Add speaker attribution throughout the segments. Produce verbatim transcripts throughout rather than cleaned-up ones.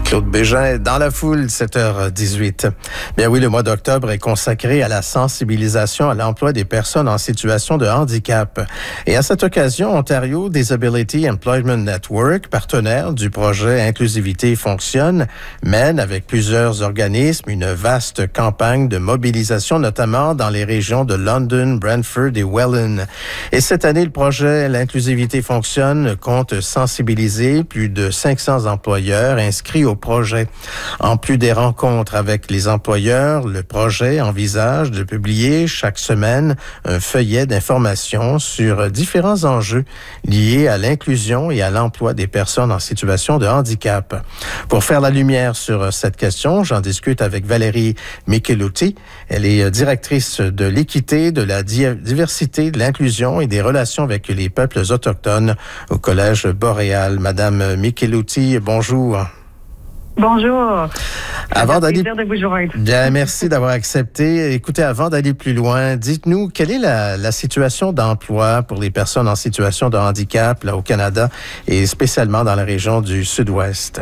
Speaker 1: Claude Bégin est dans la foule, sept heures dix-huit. Bien oui, le mois d'octobre est consacré à la sensibilisation à l'emploi des personnes en situation de handicap. Et à cette occasion, Ontario Disability Employment Network, partenaire du projet Inclusivité fonctionne, mène avec plusieurs organismes une vaste campagne de mobilisation, notamment dans les régions de London, Brantford et Welland. Et cette année, le projet L'Inclusivité fonctionne compte sensibiliser plus de cinq cents employeurs inscrits au projet. En plus des rencontres avec les employeurs, le projet envisage de publier chaque semaine un feuillet d'information sur différents enjeux liés à l'inclusion et à l'emploi des personnes en situation de handicap. Pour faire la lumière sur cette question, j'en discute avec Valérie Michelutti. Elle est directrice de l'équité, de la diversité, de l'inclusion et des relations avec les peuples autochtones au Collège Boréal. Madame Michelutti, bonjour.
Speaker 2: Bonjour.
Speaker 1: Avant d'aller,
Speaker 2: plaisir de vous joindre.
Speaker 1: Bien, merci d'avoir accepté. Écoutez, avant d'aller plus loin, dites-nous quelle est la, la situation d'emploi pour les personnes en situation de handicap là, au Canada et spécialement dans la région du Sud-Ouest?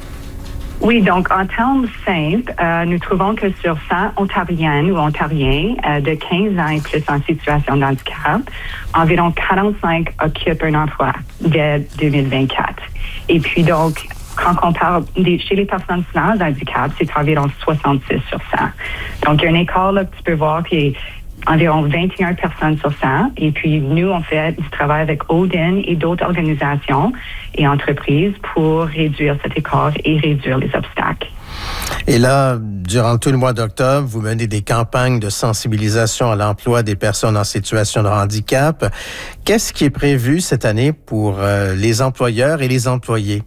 Speaker 2: Oui, donc en termes simples, euh, nous trouvons que sur cent Ontariennes ou Ontariens euh, de quinze ans et plus en situation de handicap, environ quarante-cinq occupent un emploi dès deux mille vingt-quatre. Et puis donc, quand on parle des, chez les personnes sans handicap, c'est environ soixante-six sur cent. Donc, il y a un écart là que tu peux voir qui est environ vingt et une personnes sur cent. Et puis, nous, on fait du travail avec Odin et d'autres organisations et entreprises pour réduire cet écart et réduire les obstacles.
Speaker 1: Et là, durant tout le mois d'octobre, vous menez des campagnes de sensibilisation à l'emploi des personnes en situation de handicap. Qu'est-ce qui est prévu cette année pour euh, les employeurs et les employés?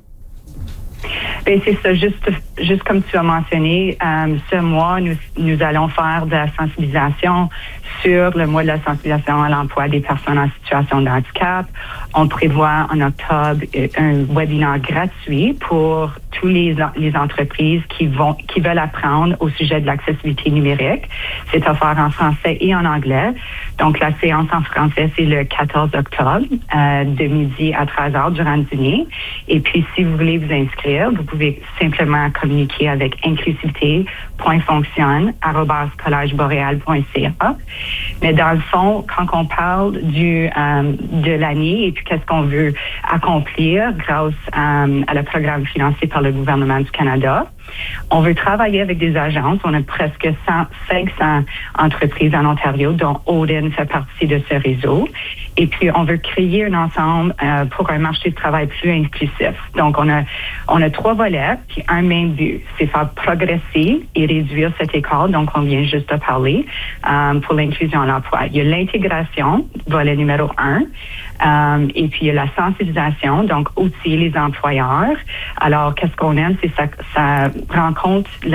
Speaker 2: Bien, c'est ça, juste, juste comme tu as mentionné, euh, ce mois, nous, nous allons faire de la sensibilisation sur le mois de la sensibilisation à l'emploi des personnes en situation de handicap. On prévoit en octobre un webinaire gratuit pour tous les, les entreprises qui vont, qui veulent apprendre au sujet de l'accessibilité numérique. C'est offert en français et en anglais. Donc, la séance en français, c'est le quatorze octobre, euh, de midi à treize heures durant le dîner. Et puis, si vous voulez vous inscrire, vous pouvez simplement communiquer avec inclusivité point fonction arobase collège boréal point c a. Mais dans le fond, quand on parle du euh, de l'année et puis qu'est-ce qu'on veut accomplir grâce euh, à le programme financé par le gouvernement du Canada, on veut travailler avec des agences. On a presque cent, cinq cents entreprises en Ontario, dont Odin fait partie de ce réseau. Et puis, on veut créer un ensemble euh, pour un marché de travail plus inclusif. Donc, on a, on a trois volets, puis un même but, c'est faire progresser et réduire cet écart, donc on vient juste de parler, euh, pour l'inclusion à l'emploi. Il y a l'intégration, volet numéro un, euh, et puis il y a la sensibilisation, donc outiller les employeurs. Alors, qu'est-ce qu'on aime, c'est ça, ça rencontre la